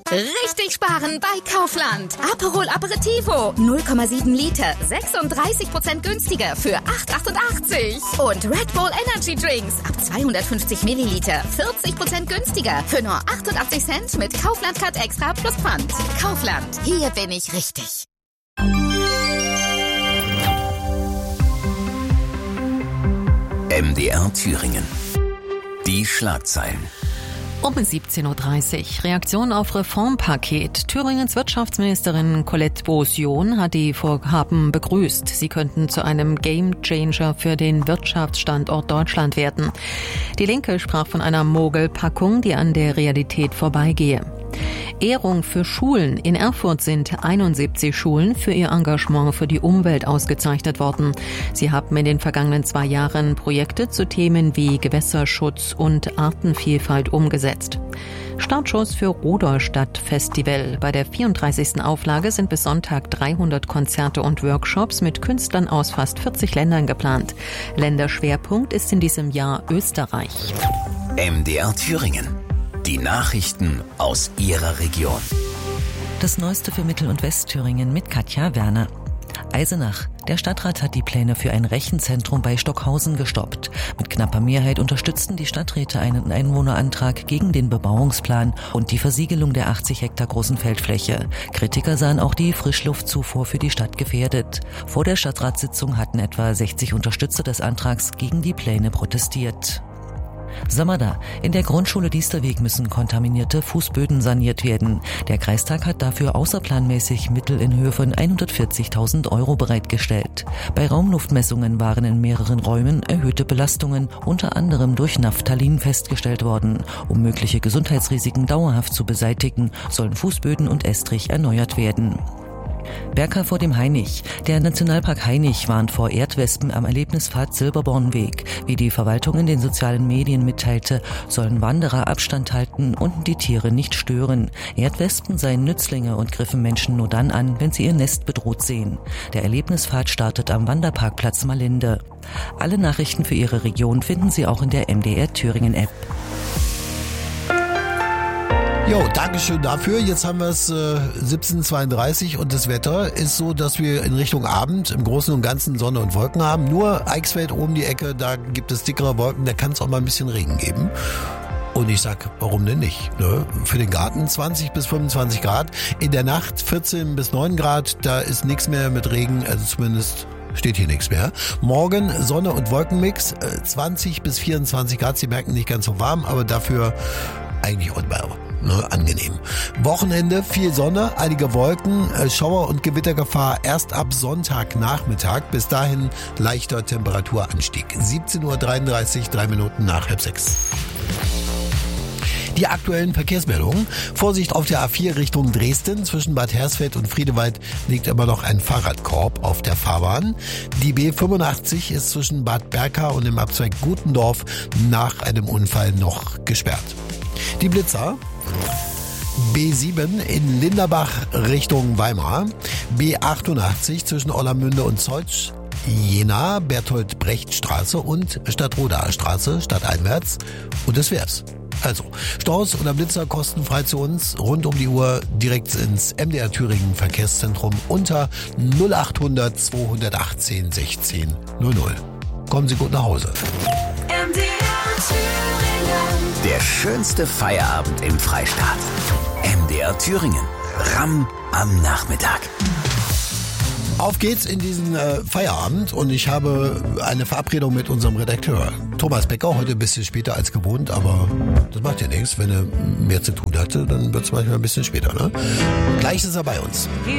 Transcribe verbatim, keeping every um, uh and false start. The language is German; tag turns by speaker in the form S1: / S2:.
S1: Richtig sparen bei Kaufland. Aperol Aperitivo, null Komma sieben Liter, sechsunddreißig Prozent günstiger für acht achtundachtzig. Und Red Bull Energy Drinks ab zweihundertfünfzig Milliliter, vierzig Prozent günstiger für nur achtundachtzig Cent mit Kaufland Card Extra plus Pfand. Kaufland, hier bin ich richtig.
S2: M D R Thüringen. Die Schlagzeilen.
S3: Um siebzehn Uhr dreißig. Reaktion auf Reformpaket. Thüringens Wirtschaftsministerin Colette Beausion hat die Vorhaben begrüßt. Sie könnten zu einem Gamechanger für den Wirtschaftsstandort Deutschland werden. Die Linke sprach von einer Mogelpackung, die an der Realität vorbeigehe. Ehrung für Schulen. In Erfurt sind einundsiebzig Schulen für ihr Engagement für die Umwelt ausgezeichnet worden. Sie haben in den vergangenen zwei Jahren Projekte zu Themen wie Gewässerschutz und Artenvielfalt umgesetzt. Startschuss für Rudolstadt Festival. Bei der vierunddreißigsten Auflage sind bis Sonntag dreihundert Konzerte und Workshops mit Künstlern aus fast vierzig Ländern geplant. Länderschwerpunkt ist in diesem Jahr Österreich.
S2: M D R Thüringen. Die Nachrichten aus Ihrer Region.
S4: Das Neueste für Mittel- und Westthüringen mit Katja Werner. Eisenach. Der Stadtrat hat die Pläne für ein Rechenzentrum bei Stockhausen gestoppt. Mit knapper Mehrheit unterstützten die Stadträte einen Einwohnerantrag gegen den Bebauungsplan und die Versiegelung der achtzig Hektar großen Feldfläche. Kritiker sahen auch die Frischluftzufuhr für die Stadt gefährdet. Vor der Stadtratssitzung hatten etwa sechzig Unterstützer des Antrags gegen die Pläne protestiert. Samada. In der Grundschule Diesterweg müssen kontaminierte Fußböden saniert werden. Der Kreistag hat dafür außerplanmäßig Mittel in Höhe von hundertvierzigtausend Euro bereitgestellt. Bei Raumluftmessungen waren in mehreren Räumen erhöhte Belastungen, unter anderem durch Naphthalin, festgestellt worden. Um mögliche Gesundheitsrisiken dauerhaft zu beseitigen, sollen Fußböden und Estrich erneuert werden. Berka vor dem Hainich. Der Nationalpark Hainich warnt vor Erdwespen am Erlebnispfad Silberbornweg. Wie die Verwaltung in den sozialen Medien mitteilte, sollen Wanderer Abstand halten und die Tiere nicht stören. Erdwespen seien Nützlinge und griffen Menschen nur dann an, wenn sie ihr Nest bedroht sehen. Der Erlebnispfad startet am Wanderparkplatz Malinde. Alle Nachrichten für Ihre Region finden Sie auch in der M D R Thüringen App.
S5: Jo, Dankeschön dafür. Jetzt haben wir es äh, siebzehn Uhr zweiunddreißig und das Wetter ist so, dass wir in Richtung Abend im Großen und Ganzen Sonne und Wolken haben. Nur Eichsfeld oben die Ecke, da gibt es dickere Wolken, da kann es auch mal ein bisschen Regen geben. Und ich sag, warum denn nicht? Ne? Für den Garten zwanzig bis fünfundzwanzig Grad. In der Nacht vierzehn bis neun Grad, da ist nichts mehr mit Regen, also zumindest steht hier nichts mehr. Morgen Sonne und Wolkenmix, äh, zwanzig bis vierundzwanzig Grad. Sie merken, nicht ganz so warm, aber dafür eigentlich ordbar. Ne, angenehm. Wochenende, viel Sonne, einige Wolken, äh, Schauer- und Gewittergefahr erst ab Sonntagnachmittag. Bis dahin leichter Temperaturanstieg. siebzehn Uhr dreiunddreißig, drei Minuten nach halb sechs. Die aktuellen Verkehrsmeldungen. Vorsicht auf der A vier Richtung Dresden. Zwischen Bad Hersfeld und Friedewald liegt immer noch ein Fahrradkorb auf der Fahrbahn. Die B fünfundachtzig ist zwischen Bad Berka und dem Abzweig Gutendorf nach einem Unfall noch gesperrt. Die Blitzer. B sieben in Linderbach Richtung Weimar. B achtundachtzig zwischen Ollermünde und Zeutsch. Jena, Bertolt-Brecht-Straße und Stadtrodaer Straße, stadteinwärts. Und das wär's. Also, Staus oder Blitzer kostenfrei zu uns, rund um die Uhr, direkt ins M D R Thüringen Verkehrszentrum unter null achthundert zweihundertachtzehn sechzehn null null. Kommen Sie gut nach Hause.
S2: M D R Thüringen. Der schönste Feierabend im Freistaat. M D R Thüringen. Ramm am Nachmittag.
S5: Auf geht's in diesen äh, Feierabend und ich habe eine Verabredung mit unserem Redakteur Thomas Becker, heute ein bisschen später als gewohnt, aber das macht ja nichts. Wenn er mehr zu tun hatte, dann wird's manchmal ein bisschen später. Ne? Gleich ist er bei uns.